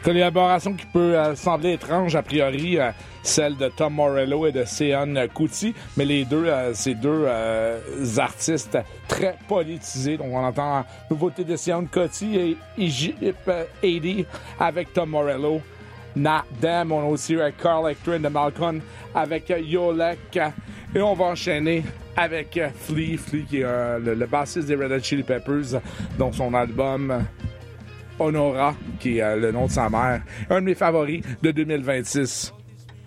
Collaboration qui peut sembler étrange a priori, celle de Tom Morello et de Sean Kuti, mais les deux, c'est deux artistes très politisés. Donc on entend la nouveauté de Sean Kuti et Egypt 80 avec Tom Morello. Not Them, on a aussi Carl Lecter de Malcolm avec Yolek. Et on va enchaîner avec Flea qui est le bassiste des Red Hot Chili Peppers, dont son album Honora, qui est le nom de sa mère. Un de mes favoris de 2026.